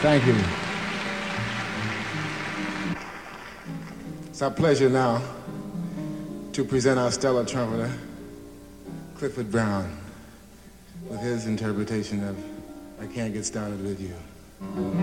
Thank you. It's our pleasure now to present our stellar trumpeter, Clifford Brown, with his interpretation of I Can't Get Started With You.